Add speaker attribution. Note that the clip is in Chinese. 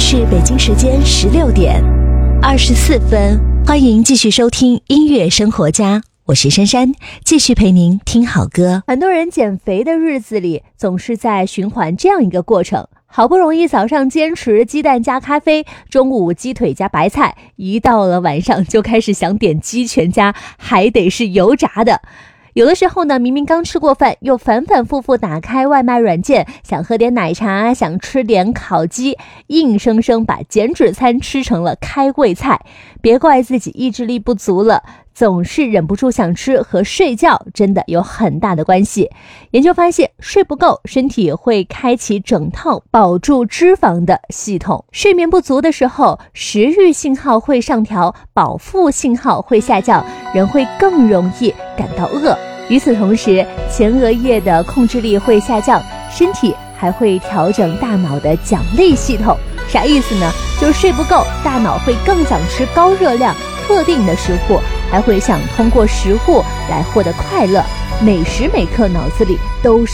Speaker 1: 是北京时间16点24分，欢迎继续收听音乐生活家，我是珊珊，继续陪您听好歌。
Speaker 2: 很多人减肥的日子里总是在循环这样一个过程，好不容易早上坚持鸡蛋加咖啡，中午鸡腿加白菜，一到了晚上就开始想点鸡全家，还得是油炸的。有的时候呢，明明刚吃过饭，又反反复复打开外卖软件，想喝点奶茶，想吃点烤鸡，硬生生把减脂餐吃成了开胃菜。别怪自己意志力不足了，总是忍不住想吃和睡觉真的有很大的关系。研究发现，睡不够，身体会开启整套保住脂肪的系统。睡眠不足的时候，食欲信号会上调，饱腹信号会下降，人会更容易感到饿。与此同时，前额叶的控制力会下降，身体还会调整大脑的奖励系统。啥意思呢？就是睡不够，大脑会更想吃高热量特定的食物，还会想通过食物来获得快乐，每时每刻脑子里都